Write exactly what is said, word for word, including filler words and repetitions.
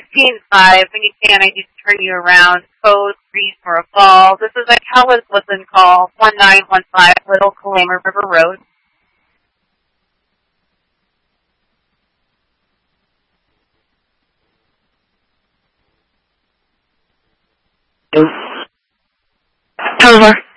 sixteen five. When you can, I need to turn you around. Code three for a call. This is a Kellis Woodland call, one nine one five Little Kalama River Road. Over.